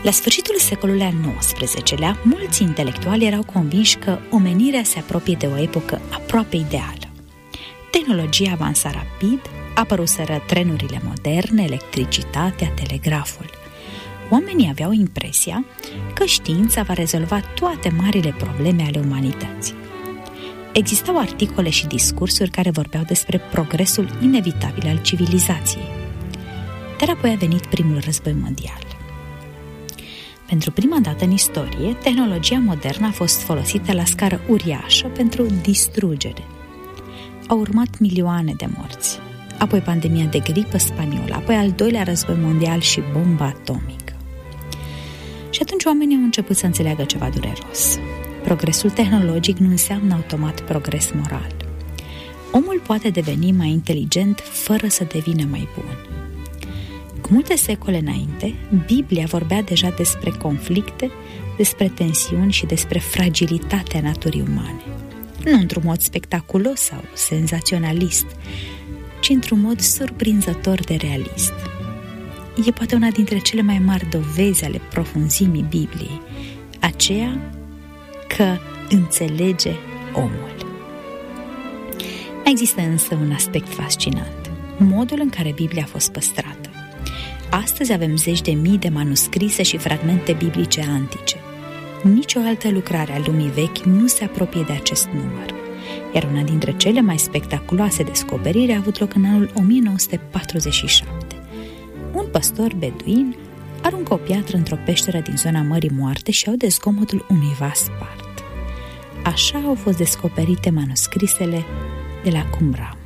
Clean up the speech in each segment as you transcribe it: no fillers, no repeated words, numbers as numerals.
La sfârșitul secolului al XIX-lea, mulți intelectuali erau convinși că omenirea se apropie de o epocă aproape ideală. Tehnologia avansa rapid, apăruseră trenurile moderne, electricitatea, telegraful. Oamenii aveau impresia că știința va rezolva toate marile probleme ale umanității. Existau articole și discursuri care vorbeau despre progresul inevitabil al civilizației. Dar apoi a venit primul război mondial. Pentru prima dată în istorie, tehnologia modernă a fost folosită la scară uriașă pentru distrugere. Au urmat milioane de morți, apoi pandemia de gripă spaniolă, apoi al doilea război mondial și bomba atomică. Și atunci oamenii au început să înțeleagă ceva dureros. Progresul tehnologic nu înseamnă automat progres moral. Omul poate deveni mai inteligent fără să devină mai bun. Cu multe secole înainte, Biblia vorbea deja despre conflicte, despre tensiuni și despre fragilitatea naturii umane. Nu într-un mod spectaculos sau senzaționalist, ci într-un mod surprinzător de realist. E poate una dintre cele mai mari dovezi ale profunzimii Bibliei, aceea că înțelege omul. Mai există însă un aspect fascinant, modul în care Biblia a fost păstrată. Astăzi avem zeci de mii de manuscrise și fragmente biblice antice. Nicio altă lucrare a lumii vechi nu se apropie de acest număr, iar una dintre cele mai spectaculoase descoperiri a avut loc în anul 1947. Un păstor beduin aruncă o piatră într-o peșteră din zona Mării Moarte și aude zgomotul unui vas spart. Așa au fost descoperite manuscrisele de la Qumran.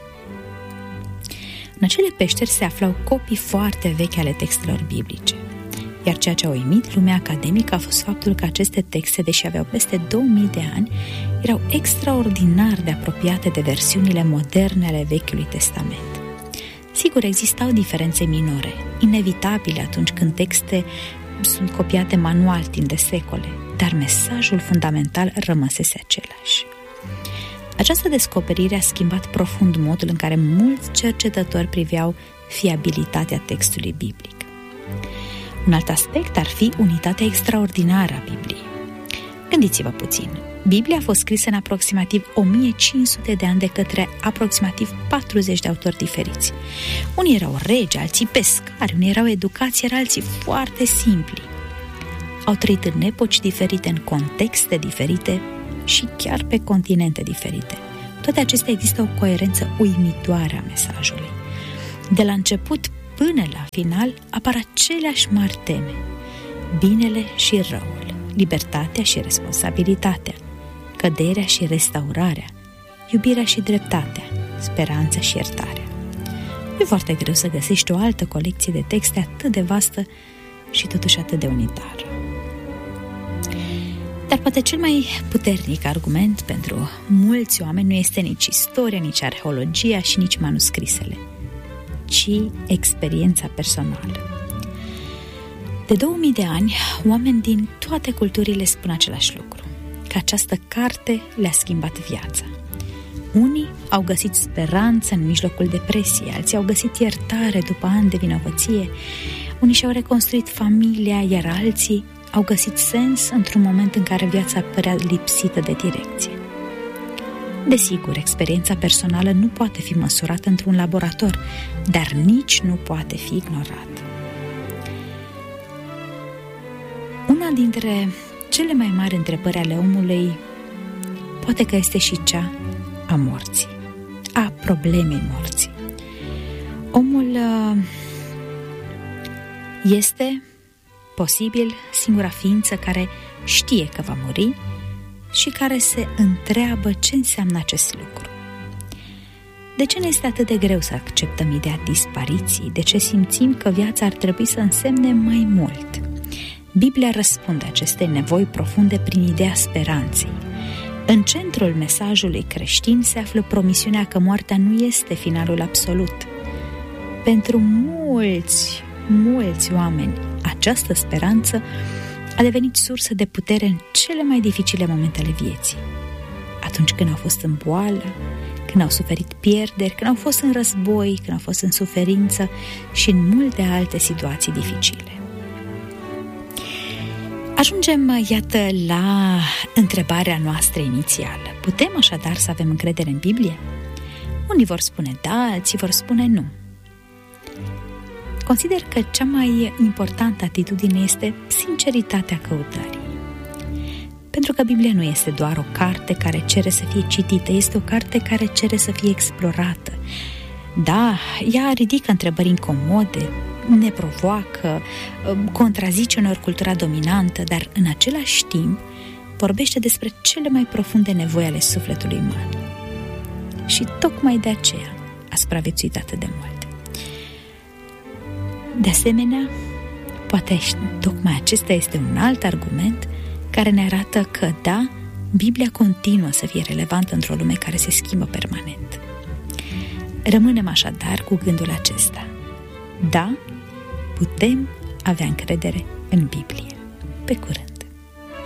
În acele peșteri se aflau copii foarte vechi ale textelor biblice, iar ceea ce a uimit lumea academică a fost faptul că aceste texte, deși aveau peste 2000 de ani, erau extraordinar de apropiate de versiunile moderne ale Vechiului Testament. Sigur, existau diferențe minore, inevitabile atunci când texte sunt copiate manual timp de secole, dar mesajul fundamental rămăsese același. Această descoperire a schimbat profund modul în care mulți cercetători priveau fiabilitatea textului biblic. Un alt aspect ar fi unitatea extraordinară a Bibliei. Gândiți-vă puțin, Biblia a fost scrisă în aproximativ 1500 de ani de către aproximativ 40 de autori diferiți. Unii erau regi, alții pescari, unii erau educați, iar alții foarte simpli. Au trăit în epoci diferite, în contexte diferite și chiar pe continente diferite. Toate acestea există o coerență uimitoare a mesajului. De la început până la final apar aceleași mari teme: binele și răul, libertatea și responsabilitatea, căderea și restaurarea, iubirea și dreptatea, speranța și iertarea. E foarte greu să găsești o altă colecție de texte atât de vastă și totuși atât de unitară. Dar poate cel mai puternic argument pentru mulți oameni nu este nici istoria, nici arheologia și nici manuscrisele, ci experiența personală. De 2000 de ani, oameni din toate culturile spun același lucru, că această carte le-a schimbat viața. Unii au găsit speranță în mijlocul depresiei, alții au găsit iertare după ani de vinovăție, unii și-au reconstruit familia, iar alții au găsit sens într-un moment în care viața părea lipsită de direcție. Desigur, experiența personală nu poate fi măsurată într-un laborator, dar nici nu poate fi ignorată. Una dintre cele mai mari întrebări ale omului poate că este și cea a morții, a problemei morții. Omul este posibil singura ființă care știe că va muri și care se întreabă ce înseamnă acest lucru. De ce ne este atât de greu să acceptăm ideea dispariției? De ce simțim că viața ar trebui să însemne mai mult? Biblia răspunde acestei nevoi profunde prin ideea speranței. În centrul mesajului creștin se află promisiunea că moartea nu este finalul absolut. Pentru mulți oameni, această speranță a devenit sursă de putere în cele mai dificile momente ale vieții. Atunci când au fost în boală, când au suferit pierderi, când au fost în război, când au fost în suferință și în multe alte situații dificile. Ajungem, iată, la întrebarea noastră inițială. Putem așadar să avem încredere în Biblie? Unii vor spune da, alții vor spune nu. Consider că cea mai importantă atitudine este sinceritatea căutării. Pentru că Biblia nu este doar o carte care cere să fie citită, este o carte care cere să fie explorată. Da, ea ridică întrebări incomode, ne provoacă, contrazice uneori cultura dominantă, dar în același timp vorbește despre cele mai profunde nevoi ale sufletului uman. Și tocmai de aceea a supraviețuit atât de mult. De asemenea, poate tocmai acesta este un alt argument care ne arată că, da, Biblia continuă să fie relevantă într-o lume care se schimbă permanent. Rămânem așadar cu gândul acesta. Da, putem avea încredere în Biblie. Pe curând!